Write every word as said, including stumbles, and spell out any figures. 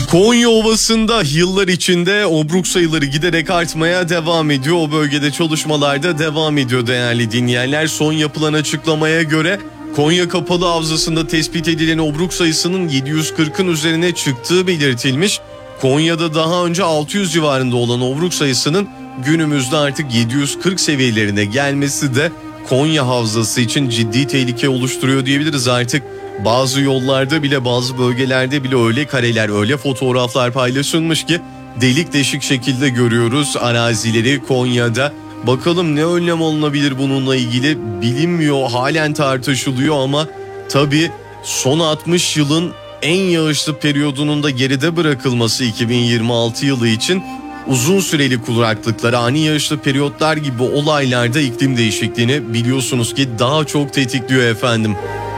Konya Ovası'nda yıllar içinde obruk sayıları giderek artmaya devam ediyor. O bölgede çalışmalar da devam ediyor değerli dinleyenler. Son yapılan açıklamaya göre Konya Kapalı Havzası'nda tespit edilen obruk sayısının yedi yüz kırkın üzerine çıktığı belirtilmiş. Konya'da daha önce altı yüz civarında olan obruk sayısının günümüzde artık yedi yüz kırk seviyelerine gelmesi de Konya Havzası için ciddi tehlike oluşturuyor diyebiliriz. Artık bazı yollarda bile, bazı bölgelerde bile öyle kareler, öyle fotoğraflar paylaşılmış ki delik deşik şekilde görüyoruz arazileri Konya'da. Bakalım ne önlem alınabilir bununla ilgili bilinmiyor, halen tartışılıyor ama tabii son altmış yılın en yağışlı periyodunun da geride bırakılması iki bin yirmi altı yılı için uzun süreli kuraklıklar, ani yağışlı periyotlar gibi olaylarda iklim değişikliğini biliyorsunuz ki daha çok tetikliyor efendim.